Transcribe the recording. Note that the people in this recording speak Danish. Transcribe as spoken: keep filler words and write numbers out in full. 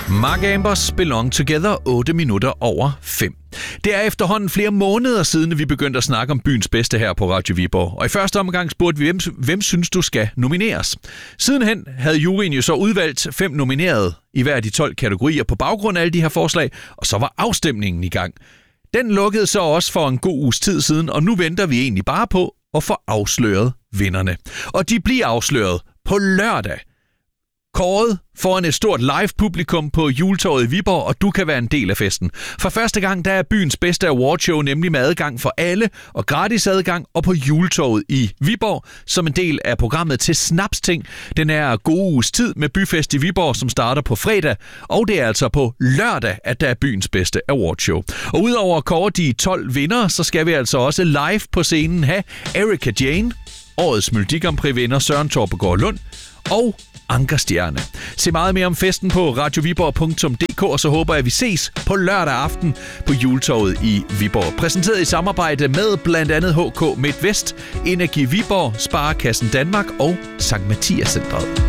Mark Ambers Belong Together, otte minutter over fem. Det er efterhånden flere måneder siden, vi begyndte at snakke om byens bedste her på Radio Viborg. Og i første omgang spurgte vi, hvem, hvem synes du skal nomineres? Sidenhen havde juryen jo så udvalgt fem nominerede i hver af de tolv kategorier på baggrund af alle de her forslag, og så var afstemningen i gang. Den lukkede så også for en god uges tid siden, og nu venter vi egentlig bare på at få afsløret vinderne. Og de bliver afsløret på lørdag. Kåret foran et stort live-publikum på Juletorvet i Viborg, og du kan være en del af festen. For første gang, der er byens bedste awardshow nemlig med adgang for alle og gratis adgang, og på Juletorvet i Viborg som en del af programmet til Snapsting. Den er gode uges tid med Byfest i Viborg, som starter på fredag, og det er altså på lørdag, at der er byens bedste awardshow. Og udover at kåre de tolv vindere, så skal vi altså også live på scenen have Erika Jane, årets Melodi Grand Prix-vinder Søren Torpegaard Lund og Ankerstjerne. Se meget mere om festen på radioviborg punktum d k, og så håber jeg, at vi ses på lørdag aften på Juletorvet i Viborg. Præsenteret i samarbejde med blandt andet H K MidtVest, Energi Viborg, Sparekassen Danmark og Sankt Mathias Centret.